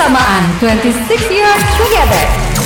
kebersamaan 26 years together.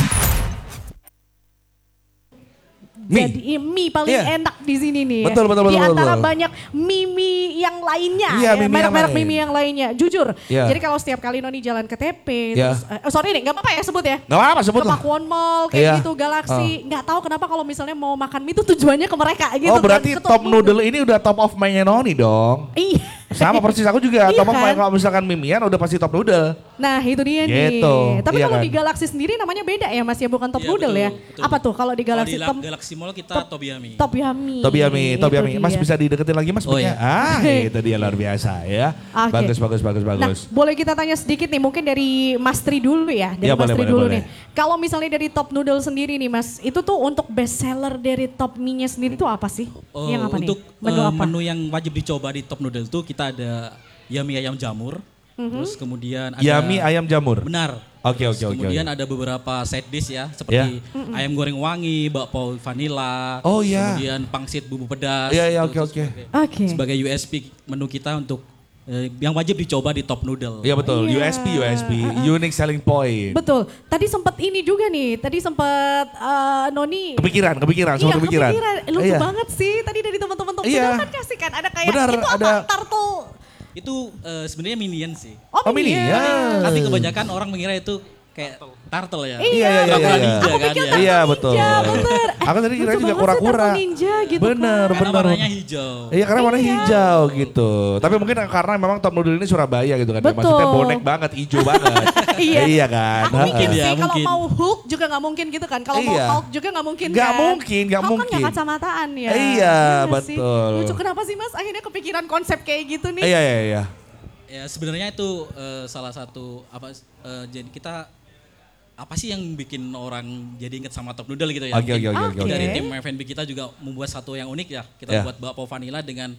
Jadi mie paling enak di sini nih. Betul. Di antara banyak mie yang lainnya, merek-merek mie yang lainnya. Jujur, jadi kalau setiap kali Noni jalan ke TP, terus, sorry nih, gak apa-apa ya sebut ya. Gak apa-apa sebut ke lah. Pakuwon Mall, kayak gitu, Galaxy. Gak tahu kenapa kalau misalnya mau makan mie itu tujuannya ke mereka gitu. Oh berarti kan, top noodle ini udah top of mind-nya Noni dong. Iya. Sama persis aku juga, Iya top of kan? mind kalau misalkan mie-mian udah pasti top noodle. Nah itu dia Gitu, nih. Tapi iya kalau kan? di Galaxy sendiri namanya beda ya Mas ya, bukan top Iya, noodle ya. betul. Apa tuh kalau di Galaxy? Kalau di Galaxy Mall kita Top Yummy. Top Yummy. Top Yummy. Itu Mas dia. bisa dideketin lagi Mas? Oh, mic-nya? iya. Itu dia luar biasa ya. Oke. Bagus. Nah, boleh kita tanya sedikit nih, mungkin dari Mas Tri dulu ya, dari Ya, Mas Tri boleh, dulu boleh. nih. Kalau misalnya dari Top Noodle sendiri nih Mas, itu tuh untuk best seller dari Top Mie-nya sendiri itu apa sih? Yang apa Untuk nih? Menu apa? menu yang wajib dicoba di Top Noodle tuh kita ada Yummy ayam jamur, terus kemudian ada Yummy ayam jamur. Benar. Oke. Kemudian ada beberapa side dish ya, seperti ayam goreng wangi, bakpao vanila, Oh, iya. kemudian pangsit bumbu pedas. Iya, itu oke. Oke. Sebagai USP menu kita untuk yang wajib dicoba di Top Noodle. Iya betul, Iya. USP, unique selling point. Betul. Tadi sempat ini juga nih, tadi sempat Noni. Kepikiran, Iya kepikiran. Lucu Iya. banget sih, tadi dari teman-teman Top Iya. Noodle kan kasih kan, ada kayak Benar, itu apa? ada- Turtle. Itu sebenarnya minion sih. Oh, Minion. Tapi kebanyakan orang mengira itu kayak turtle ya. Iya. Kura-kura ninja Aku kan pikir ya. turtle Iya ninja, betul. bener. Aku tadi kira Lucu juga banget sih kura-kura. turtle ninja gitu Bener, kan. Karena bener. warnanya hijau. Iya karena warna hijau gitu. Tapi mungkin karena memang Top Noodle ini Surabaya gitu kan. Betul. Maksudnya bonek banget, hijau banget. Iya. kan. Aku mikir Iya, sih kalau mungkin. mau Hulk juga gak mungkin gitu kan. Kalau mau Iya. Hulk juga gak mungkin Nggak kan. mungkin, nggak Hulk mungkin. kan gak kacamataan ya. Iya, nggak sih? betul. Lucu, kenapa sih Mas akhirnya kepikiran konsep kayak gitu nih? Iya. Ya sebenarnya itu salah satu jadi kita apa sih yang bikin orang jadi inget sama Top Noodle gitu ya. Oke. Oke. Dari tim F&B kita juga membuat satu yang unik ya. Kita Ya. buat bakpao vanilla dengan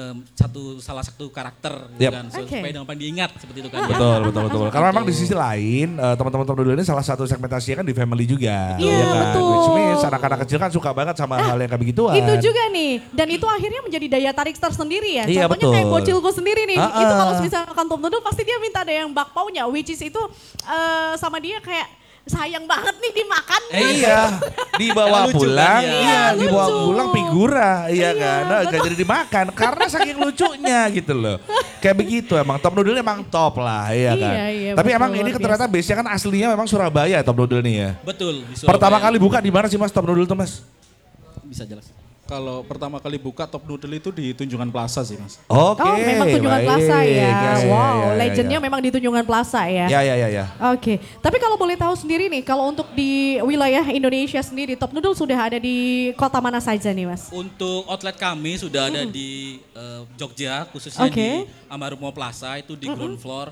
salah satu karakter Yap. gitu kan. Oke. Supaya dapat diingat seperti itu kan. ya. Betul. Karena memang di sisi lain teman-teman Top Noodle ini salah satu segmentasinya kan di family juga. Iya, kan? betul. Which means anak-anak kecil kan suka banget sama hal yang kayak begituan. Itu juga nih, dan itu akhirnya menjadi daya tarik tersendiri ya. Iya, Contohnya kayak betul. bocilku sendiri nih, Ah, itu ah. kalau misalkan Top Noodle pasti dia minta ada yang bakpaunya, which is itu sama dia kayak sayang banget nih dimakan. Iya, dibawa Lucu pulang, kan, ya? iya, dibawa lucu. pulang figura, iya Iya, kan, nah, gak jadi dimakan karena saking lucunya gitu loh. Kayak begitu emang Top Noodle emang top lah, iya kan. Iya, Tapi betul, emang ini luar ternyata base-nya kan aslinya memang Surabaya Top Noodle nih ya. Betul. Di Surabaya. Pertama kali buka di mana sih Mas Top Noodle tuh Mas? Bisa jelas. Kalau pertama kali buka Top Noodle itu di Tunjungan Plaza sih Mas. Oke, Oh memang Tunjungan baik. Plaza ya. Iya, Wow, iya, legendnya iya. memang di Tunjungan Plaza ya. Ya. Oke, tapi kalau boleh tahu sendiri nih, kalau untuk di wilayah Indonesia sendiri, Top Noodle sudah ada di kota mana saja nih Mas? Untuk outlet kami sudah ada di Jogja, khususnya Oke. di Amarumo Plaza itu di ground floor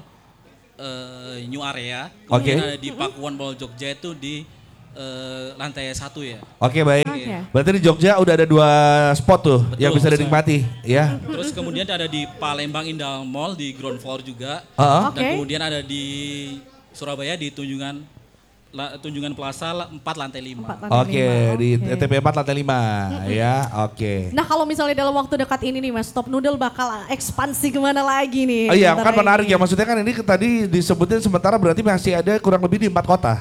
new area. Oke. Kemudian ada di Pakuwon Mall Jogja itu di lantai 1 ya. Oke baik. Oke. Berarti di Jogja udah ada 2 spot tuh yang bisa dinikmati, ya. Terus kemudian ada di Palembang Indah Mall di ground floor juga. Heeh. Oke. Dan kemudian ada di Surabaya di Tunjungan Plaza 4 lantai 5. Oke, di TP 4 lantai 5, ya. Oke. Nah kalau misalnya dalam waktu dekat ini nih Mas, Top Noodle bakal ekspansi kemana lagi nih? Oh iya, sementara kan menarik ini? ya. Maksudnya kan ini tadi disebutin sementara berarti masih ada kurang lebih di 4 kota.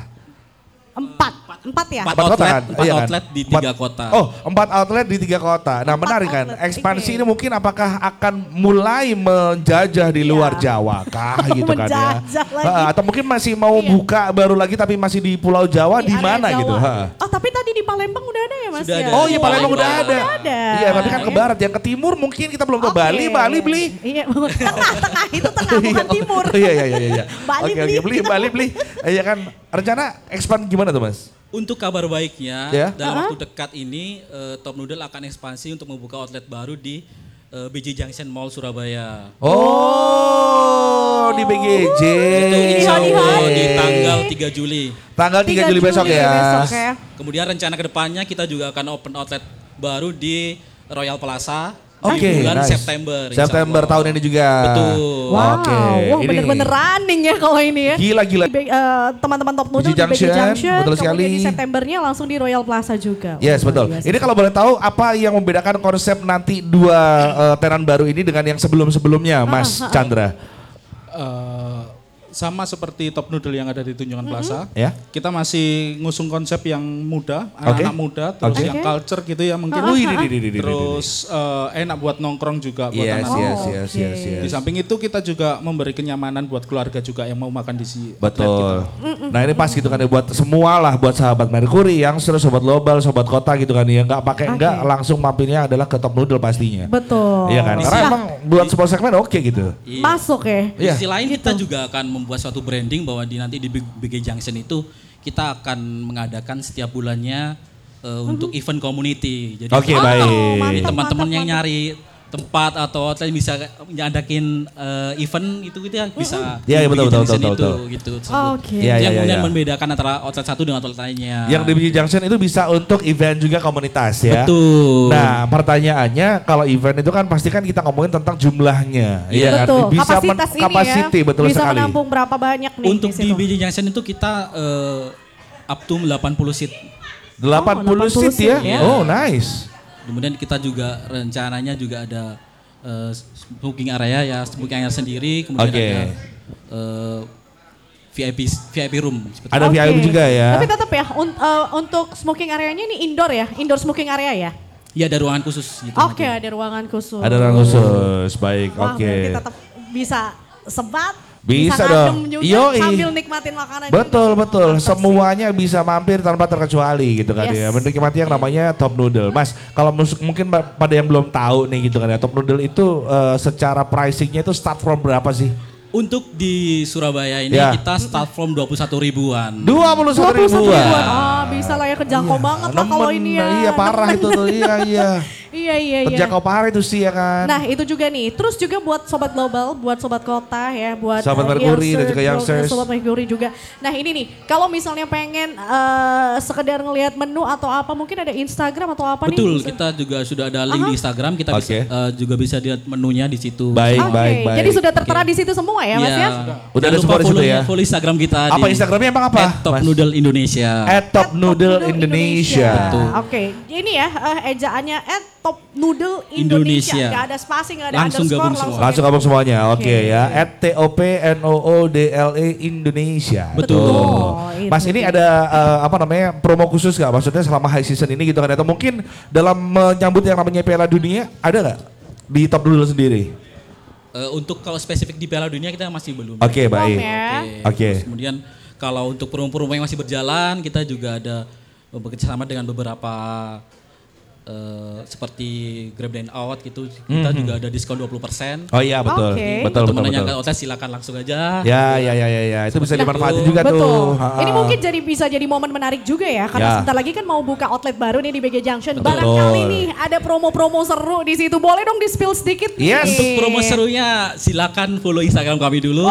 Empat ya? 4 Empat kota outlet, kan? 4 Iya kan? outlet di 3 Empat- kota. Oh, 4 outlet di 3 kota. Nah, 4 menarik kan? outlet, Ekspansi oke. ini mungkin apakah akan mulai menjajah di luar Iya. Jawa kah gitu kan ya? Menjajah lagi. Atau mungkin masih mau Iya. buka baru lagi tapi masih di Pulau Jawa di area mana Jawa. gitu? Ha. Oh tapi tadi di Palembang udah ada ya Mas Sudah ya? ada. Oh iya Palembang udah ada. Udah ada. Iya, tapi kan ke barat, yang ke timur mungkin kita belum tahu. Oke. Bali beli. Iya, tengah itu tengah bukan timur. Iya. Bali Oke, Bali beli. Iya kan. Rencana expand gimana tuh Mas? Untuk kabar baiknya, Ya. dalam waktu dekat ini Top Noodle akan ekspansi untuk membuka outlet baru di BJ Junction Mall Surabaya. Oh, di BGJ. Itu insya Allah hari-hari. di tanggal 3 Juli. Tanggal 3 Juli besok ya. Besok ya. Kemudian rencana kedepannya kita juga akan open outlet baru di Royal Plaza Oke, di bulan nice. September. insya September Allah. tahun ini juga. Betul. Wow, Oke, wah ini bener-bener running ya kalau ini ya. Gila. Teman-teman Top Noodle BJ di BJ Junction, Junction, betul kemudian di sekali. Septembernya langsung di Royal Plaza juga. Yes, Wah, betul. luar biasa. Ini kalau boleh tahu apa yang membedakan konsep nanti 2 tenan baru ini dengan yang sebelum-sebelumnya, Mas Chandra? sama seperti Top Noodle yang ada di Tunjungan Plaza. Ya. Kita masih ngusung konsep yang muda, anak-anak muda, terus yang culture gitu ya mungkin. Terus enak buat nongkrong juga buat anak-anak. Di samping itu kita juga memberi kenyamanan buat keluarga juga yang mau makan di sini. Betul. Nah ini pas gitu kan ya buat semua lah, buat sahabat Mercury, yang seru, sobat global, sobat kota gitu kan ya, nggak pakai enggak langsung mampirnya adalah ke Top Noodle pastinya. Betul. Iya kan, karena emang buat sebuah segmen oke gitu. Masuk ya. Di sisi lain kita juga akan membuat suatu branding bahwa nanti di BG Junction itu kita akan mengadakan setiap bulannya untuk event community. Jadi baik. Teman-teman yang nyari tempat atau hotel bisa ngadakin event itu gitu ya bisa. Iya betul gitu. Yang kemudian membedakan antara outlet satu dengan outlet lainnya. Yang di BG Junction itu bisa untuk event juga komunitas ya. Betul. Nah pertanyaannya kalau event itu kan pasti kan kita ngomongin tentang jumlahnya. Iya kan? betul. Bisa Kapasiti betul bisa sekali. Bisa menampung berapa banyak nih. Untuk di BG Junction itu kita up to 80 seat. 80 seat ya? Oh nice. Kemudian kita juga rencananya juga ada smoking area ya, smoking area sendiri, kemudian ada VIP room. Ada VIP juga ya. Tapi tetap ya untuk smoking areanya ini indoor ya, indoor smoking area ya? Iya ada ruangan khusus gitu. Oke, ada ruangan khusus. Ada ruangan khusus, baik. Oke. Kita tetap bisa sebat. Bisa dong. Sambil nikmatin makanan. Betul. Semuanya bisa mampir tanpa terkecuali gitu kan ya. Menikmati yang namanya Top Noodle. Mas, kalau mungkin pada yang belum tahu nih gitu kan ya. Top Noodle itu secara pricingnya itu start from berapa sih? Untuk di Surabaya ini kita start from 21 ribuan. 21 ribuan. Bisa lah ya, kejangkau banget lah kalau ini ya. Iya parah itu tuh, iya. Iya. Terjangkau parah itu sih ya kan. Nah itu juga nih, terus juga buat sobat global, buat sobat kota ya, buat sobat Mercury dan juga youngsters. Sobat Mercury juga. Nah ini nih, kalau misalnya pengen sekedar ngelihat menu atau apa, mungkin ada Instagram atau apa nih? Betul, kita juga sudah ada link di Instagram, kita juga bisa lihat menunya di situ. Baik. Jadi sudah tertera di situ semua ya Mas ya? Udah ada semua di situ ya? Follow Instagram kita. Apa Instagramnya emang apa? Top Noodle Indonesia. Top Noodle Indonesia. Oke, ini ya ejaannya Top Noodle Indonesia. Gak ada spasi, gak ada underscore. Langsung gabung semuanya, oke ya. TOPNOODLE Indonesia. Betul. Mas ini ada promo khusus gak? Maksudnya selama high season ini gitu kan? Atau mungkin dalam menyambut yang namanya Piala Dunia ada gak? Di Top Noodle sendiri? Untuk kalau spesifik di Piala Dunia kita masih belum. Oke, baik. Oke. Kemudian kalau untuk promo-promo yang masih berjalan, kita juga ada bekerjasama dengan beberapa seperti Grab Dine Out gitu, kita juga ada diskon 20%. Oh iya betul. Betul. Teman yang nggak outlet silakan langsung aja. Ya. Itu bisa dimanfaatin juga tuh. Ini mungkin bisa jadi momen menarik juga ya, karena sebentar lagi kan mau buka outlet baru nih di BG Junction. Betul. Barangkali nih ada promo-promo seru di situ. Boleh dong di spill sedikit? Yes. Untuk promo serunya silakan follow Instagram kami dulu.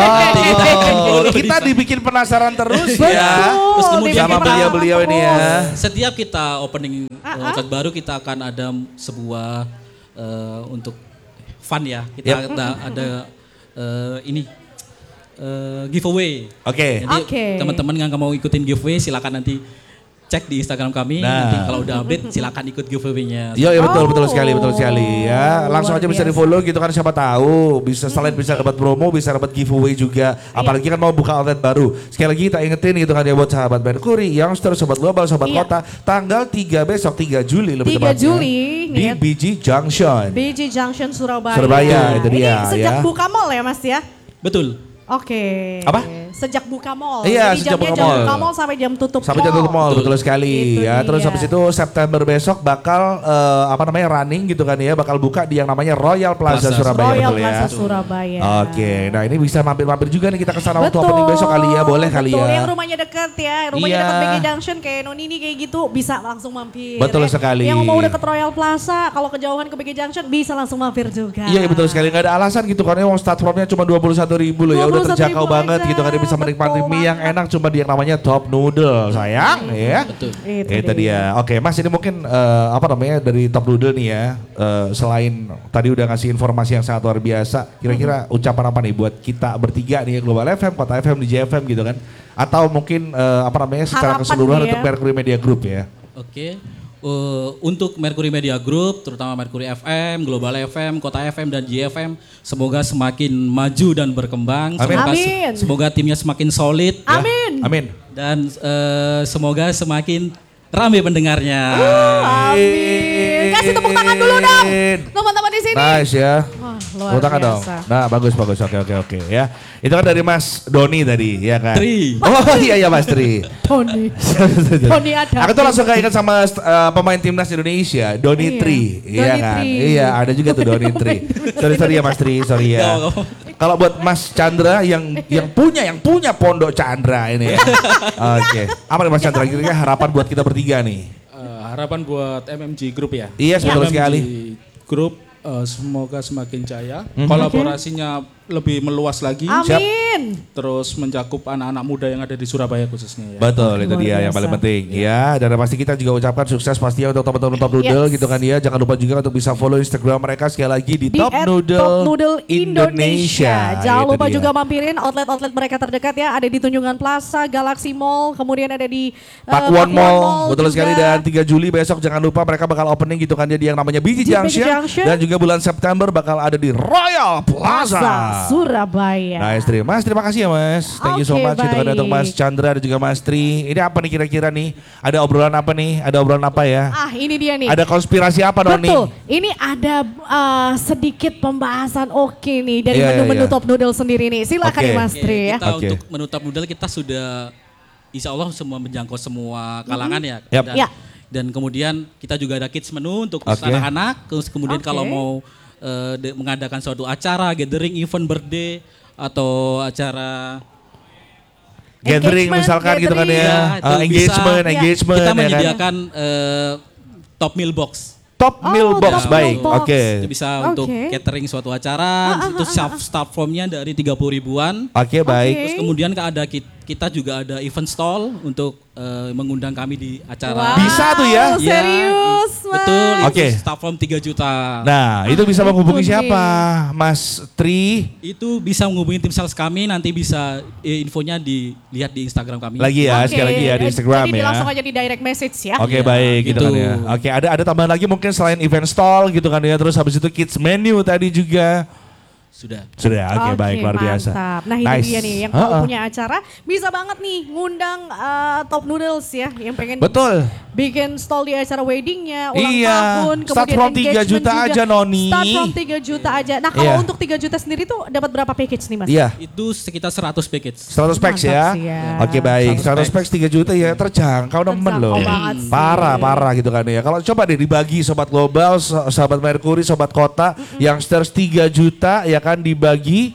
Kita dibikin penasaran terus ya. Terus kemudian sama beliau ini ya. Setiap kita opening outlet baru kita akan ada sebuah untuk fun ya. Kita ada ini giveaway. Oke. Jadi teman-teman yang mau ikutin giveaway silakan nanti cek di Instagram kami. Nanti kalau udah update silakan ikut giveaway-nya. Iya betul sekali ya. Langsung aja bisa di-follow gitu kan, siapa tahu bisa selain bisa dapat promo, bisa dapat giveaway juga. Apalagi kan mau buka outlet baru. Sekali lagi kita ingetin gitu kan ya buat sahabat Mercury, youngster, sobat global, sobat kota, tanggal 3 besok 3 Juli lebih tepatnya. 3 Juli di BG Junction. BG Junction Surabaya. Itu dia. Ini sejak buka mall ya Mas ya? Betul. Oke. Apa? Sejak buka mall. Iya, jadi sejak buka mall sampai jam tutup mall. Sampai jam tutup mall, betul sekali. Itu ya, terus habis itu September besok bakal running gitu kan ya, bakal buka di yang namanya Royal Plaza Surabaya. Royal betul Plaza ya. Surabaya. Oke, nah ini bisa mampir-mampir juga nih kita ke sana waktu opening besok kali ya, boleh kali ya. Yang rumahnya deket ya, rumahnya deket BG Junction kayak Noni ini kayak gitu bisa langsung mampir. Betul sekali. Yang mau deket Royal Plaza, kalau kejauhan ke BG Junction bisa langsung mampir juga. Iya betul sekali, nggak ada alasan gitu karena start formnya cuma 21.000 loh ya, udah terjangkau banget gitu kan, bisa menikmati mie yang enak cuma di yang namanya Top Noodle sayang ya. Betul. Itu dia. Oke Mas, ini mungkin dari Top Noodle nih ya, selain tadi udah ngasih informasi yang sangat luar biasa, kira-kira ucapan apa nih buat kita bertiga nih, Global FM, Kota FM, DJ FM gitu kan, atau mungkin secara keseluruhan untuk Mercury Media Group ya. Oke. untuk Mercury Media Group, terutama Mercury FM, Global FM, Kota FM, dan JFM, semoga semakin maju dan berkembang. Semoga timnya semakin solid. Amin. Ya. Amin. Dan semoga semakin ramai pendengarnya. Amin. Kasih tepuk tangan dulu dong, teman-teman di sini. Nice ya. Wah, luar biasa. Dong. Nah, bagus. Oke ya. Itu kan dari Mas Doni tadi, ya kan? Tri. Oh iya Mas Tri. Doni ada. Aku tuh langsung keinget sama pemain timnas Indonesia, Doni Tri, iya kan? Iya, ada juga tuh Doni Tri. Sorry ya Mas Tri, sorry ya. Kalau buat Mas Chandra yang punya Pondok Chandra ini ya. Oke. Apa nih Mas Chandra kira-kira harapan buat kita bertiga nih? Harapan buat MMG Group ya. Iya, betul sekali. Group semoga semakin jaya, kolaborasinya lebih meluas lagi. Amin. Terus mencakup anak-anak muda yang ada di Surabaya khususnya ya. Betul, itu dia yang paling penting ya. Dan pasti kita juga ucapkan sukses pastinya untuk teman-teman Top Noodle gitu kan ya. Jangan lupa juga untuk bisa follow Instagram mereka sekali lagi di Top Noodle Indonesia. Jangan lupa juga mampirin outlet-outlet mereka terdekat ya. Ada di Tunjungan Plaza, Galaxy Mall, kemudian ada di Pakuwon Mall. Betul sekali, dan 3 Juli besok jangan lupa mereka bakal opening gitu kan dia di yang namanya BG Junction. Dan juga bulan September bakal ada di Royal Plaza Surabaya. Nice, terima kasih ya Mas. Thank you so much gitu kan untuk Mas Chandra dan juga Mas Tri. Ini apa nih kira-kira nih? Ada obrolan apa nih? Ada obrolan apa ya? Ini dia nih. Ada konspirasi apa Noni? Betul. Ini ada sedikit pembahasan nih dari menu-menu Top Noodle sendiri nih. Silakan nih Mas Tri ya. Kita untuk menu Top Noodle kita sudah insya Allah semua menjangkau semua kalangan ya. Dan kemudian kita juga ada kids menu untuk anak-anak. Terus kemudian kalau mau mengadakan suatu acara, gathering, event birthday, atau acara gathering misalkan gitu kan ya. Engagement. Kita menyediakan top meal box. Top meal box, baik. Oke. Bisa untuk catering suatu acara, itu staff formnya dari 30 ribuan. Oke, baik. Terus kemudian kita juga ada event stall untuk mengundang kami di acara. Bisa tuh ya? Serius, Mas. Betul, itu staff form 3 juta. Nah, itu bisa menghubungi siapa? Mas Tri? Itu bisa menghubungi tim sales kami, nanti bisa infonya dilihat di Instagram kami. Lagi ya, sekali lagi ya di Instagram jadi ya. langsung aja di direct message ya. Oke, baik gitu kan ya. Oke, ada tambahan lagi mungkin selain event stall gitu kan ya. Terus habis itu kids menu tadi juga. Sudah, oke, baik, luar biasa. Mantap. Nah ini dia nih, yang kalau punya acara bisa banget nih ngundang Top Noodles ya, yang pengen bikin stall di acara weddingnya, ulang tahun, start kemudian from 3 juta juga. Aja Noni. Start from 3 juta aja. Nah kalau untuk 3 juta sendiri tuh dapat berapa package nih Mas? Iya. Itu sekitar 100 package. 100 packs ya. Oke, baik, 100 packs 3 juta ya, terjangkau nemen loh. Parah gitu kan ya. Kalau coba deh dibagi Sobat Global, Sahabat Mercury, Sobat Kota, Youngsters 3 juta ya kan, dibagi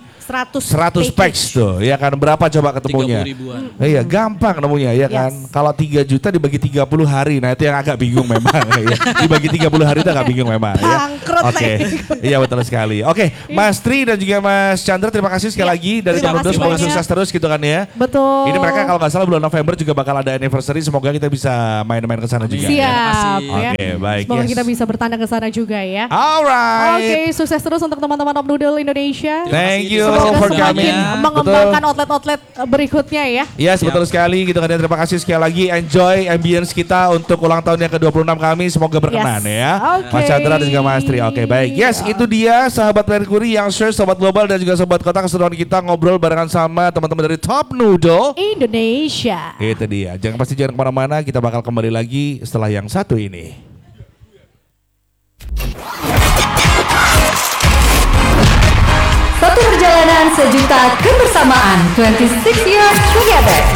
100 packs tuh ya kan, berapa coba ketemunya? 30 ribuan. Iya, gampang nemunya ya kan. Kalau 3 juta dibagi 30 hari, nah itu yang agak bingung memang ya. Dibagi 30 hari itu agak bingung memang ya. Oke. Iya, betul sekali. Oke, Mas Tri dan juga Mas Chandra, terima kasih sekali lagi dari Top Noodle, semoga sukses terus gitu kan ya. Betul. Ini mereka kalau nggak salah bulan November juga bakal ada anniversary, semoga kita bisa main-main ke sana juga. Siap ya. Oke, baik. Semoga kita bisa bertandang ke sana juga ya. Alright. Oke, sukses terus untuk teman-teman Top Noodle Indonesia. Thank you. For mengembangkan outlet-outlet berikutnya ya. Yes, betul sekali gitu kan. Terima kasih sekali lagi, enjoy ambience kita untuk ulang tahun yang ke-26 kami, semoga berkenan ya. Mas Chandra dan juga Mas Tri. Oke, baik. Yes, itu dia sahabat Mercury, Youngsters, Sobat Global dan juga Sobat Kota, keseruan kita ngobrol barengan sama teman-teman dari Top Noodle Indonesia. Itu dia. Jangan kemana-mana, kita bakal kembali lagi setelah yang satu ini. Satu perjalanan sejuta kebersamaan, 26 years together.